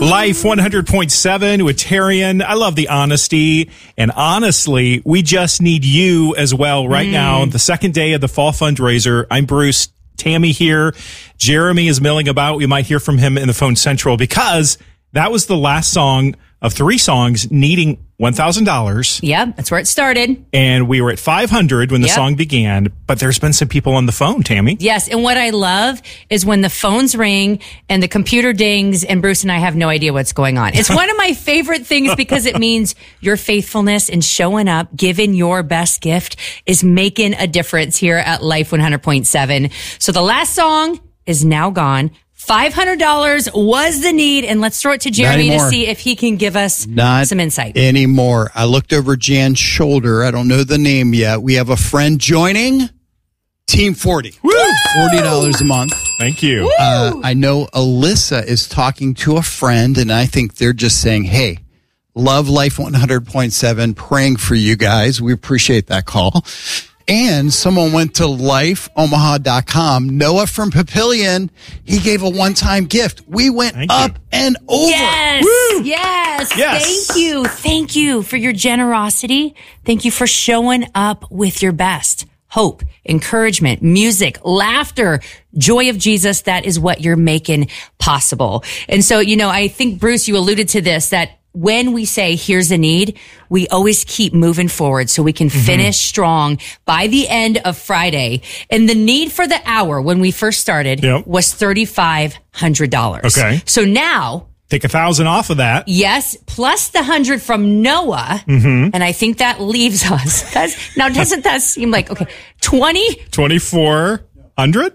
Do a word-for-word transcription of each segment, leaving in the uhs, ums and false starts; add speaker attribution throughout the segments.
Speaker 1: Life one hundred point seven with Tarian. I love the honesty. And honestly, we just need you as well right mm. now. The second day of the fall fundraiser. I'm Bruce. Tammy here. Jeremy is milling about. We might hear from him in the phone central because that was the last song of three songs needing one thousand dollars.
Speaker 2: Yep, that's where it started.
Speaker 1: And we were at five hundred when the yep. song began, but there's been some people on the phone, Tammy.
Speaker 2: Yes, and what I love is when the phones ring and the computer dings and Bruce and I have no idea what's going on. It's one of my favorite things because it means your faithfulness and showing up, giving your best gift is making a difference here at Life one hundred point seven. So the last song is now gone. five hundred dollars was the need, and let's throw it to Jeremy to see if he can give us
Speaker 3: Not
Speaker 2: some insight.
Speaker 3: Anymore. I looked over Jan's shoulder. I don't know the name yet. We have a friend joining Team forty.
Speaker 1: Woo!
Speaker 3: forty dollars a month.
Speaker 1: Thank you.
Speaker 3: Uh, I know Alyssa is talking to a friend, and I think they're just saying, hey, love Life one hundred point seven, praying for you guys. We appreciate that call. And someone went to life omaha dot com. Noah from Papillion, he gave a one-time gift. We went
Speaker 1: Thank
Speaker 3: up
Speaker 1: you.
Speaker 3: and over.
Speaker 2: Yes,
Speaker 1: Woo!
Speaker 2: yes,
Speaker 1: Yes.
Speaker 2: Thank you. Thank you for your generosity. Thank you for showing up with your best. Hope, encouragement, music, laughter, joy of Jesus. That is what you're making possible. And so, you know, I think, Bruce, you alluded to this, that when we say, here's a need, we always keep moving forward so we can mm-hmm. finish strong by the end of Friday. And the need for the hour when we first started
Speaker 1: yep.
Speaker 2: was three thousand five hundred dollars.
Speaker 1: Okay.
Speaker 2: So now,
Speaker 1: take a thousand off of that.
Speaker 2: yes, plus the hundred from Noah.
Speaker 1: Mm-hmm.
Speaker 2: And I think that leaves us. That's, now, doesn't that seem like, okay, twenty?
Speaker 1: twenty-four hundred?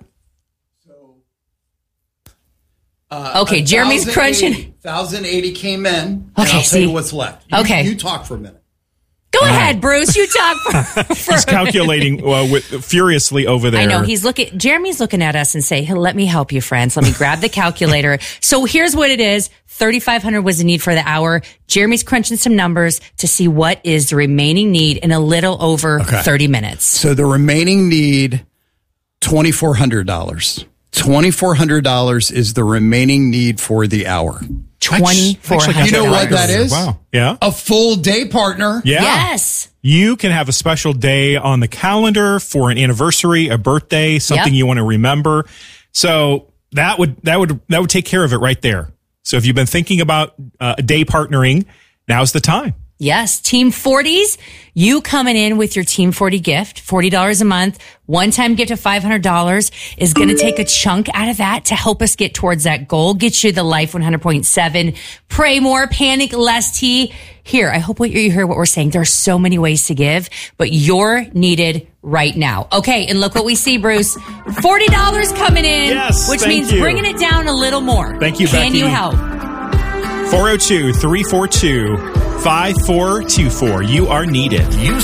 Speaker 3: Uh,
Speaker 2: okay, Jeremy's crunching.
Speaker 3: one thousand eighty came in.
Speaker 2: Okay,
Speaker 3: and I'll tell
Speaker 2: see.
Speaker 3: you what's left. You,
Speaker 2: Okay.
Speaker 3: You talk for a minute.
Speaker 2: Go All ahead, right. Bruce. You talk for, for
Speaker 1: He's calculating uh, with, furiously over there.
Speaker 2: I know. He's looking. Jeremy's looking at us and say, hey, let me help you, friends. Let me grab the calculator. So here's what it is. thirty-five hundred was the need for the hour. Jeremy's crunching some numbers to see what is the remaining need in a little over
Speaker 3: Okay.
Speaker 2: thirty minutes.
Speaker 3: So the remaining need, twenty-four hundred dollars. twenty-four hundred dollars is the remaining need for the hour.
Speaker 2: twenty-four hundred dollars.
Speaker 3: You know what that is?
Speaker 1: Wow. Yeah.
Speaker 3: A full day partner.
Speaker 1: Yeah.
Speaker 2: Yes.
Speaker 1: You can have a special day on the calendar for an anniversary, a birthday, something
Speaker 2: Yep.
Speaker 1: you want to remember. So that would that would that would take care of it right there. So if you've been thinking about uh, day partnering, now's the time.
Speaker 2: Yes. Team forties, you coming in with your Team forty gift, forty dollars a month, one-time gift of five hundred dollars is going to take a chunk out of that to help us get towards that goal, get you the Life one hundred point seven. Pray more, panic less tea. Here, I hope what you hear what we're saying. There are so many ways to give, but you're needed right now. Okay, and look what we see, Bruce. forty dollars coming in,
Speaker 1: Yes,
Speaker 2: which
Speaker 1: thank
Speaker 2: means
Speaker 1: you.
Speaker 2: bringing it down a little more.
Speaker 1: Thank you,
Speaker 2: Can
Speaker 1: Becky.
Speaker 2: you help?
Speaker 1: four oh two, three four two, five four two four. You are needed.
Speaker 4: You